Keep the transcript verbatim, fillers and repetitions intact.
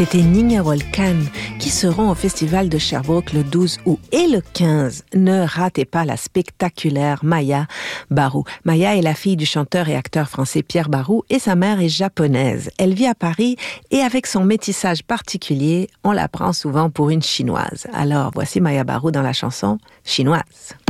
C'était Ningerol Khan qui seront au Festival de Sherbrooke le douze août et le quinze. Ne ratez pas la spectaculaire Maya Barou. Maya est la fille du chanteur et acteur français Pierre Barou et sa mère est japonaise. Elle vit à Paris et avec son métissage particulier, on la prend souvent pour une chinoise. Alors voici Maya Barou dans la chanson Chinoise.